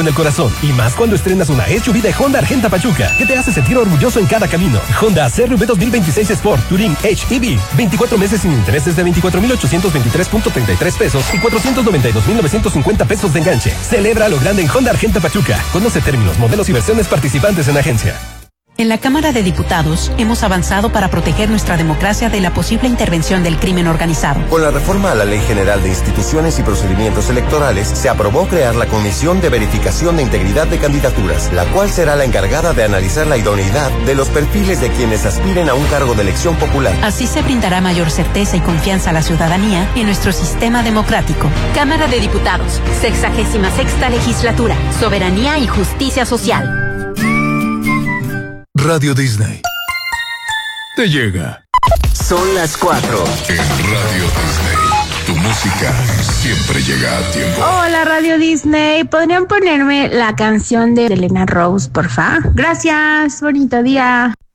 el corazón. Y más cuando estrenas una SUV de Honda Argenta Pachuca, que te hace sentir orgulloso en cada camino. Honda CR-V 2026 Sport Touring HEV. 24 meses sin intereses de 24,823.33 pesos y 492,950 pesos de enganche. Celebra lo grande en Honda Argenta Pachuca. Conoce términos, modelos y versiones participantes en agencia. En la Cámara de Diputados hemos avanzado para proteger nuestra democracia de la posible intervención del crimen organizado. Con la reforma a la Ley General de Instituciones y Procedimientos Electorales, se aprobó crear la Comisión de Verificación de Integridad de Candidaturas, la cual será la encargada de analizar la idoneidad de los perfiles de quienes aspiren a un cargo de elección popular. Así se brindará mayor certeza y confianza a la ciudadanía en nuestro sistema democrático. Cámara de Diputados, 66ª Legislatura, Soberanía y Justicia Social. Radio Disney te llega. Son las 4. En Radio Disney, tu música siempre llega a tiempo. Hola Radio Disney, ¿podrían ponerme la canción de Elena Rose, porfa? Gracias, bonito día.